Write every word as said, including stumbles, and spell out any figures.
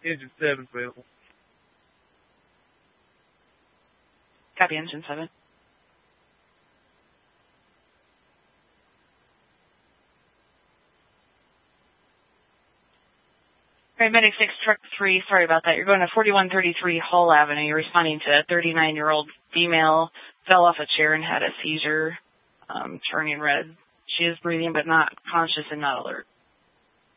Engine seven available. Copy, engine seven. Paramedic six, truck three, sorry about that. You're going to forty-one thirty-three Hall Avenue. You're responding to a thirty-nine-year-old female, fell off a chair and had a seizure, um, turning red. She is breathing but not conscious and not alert.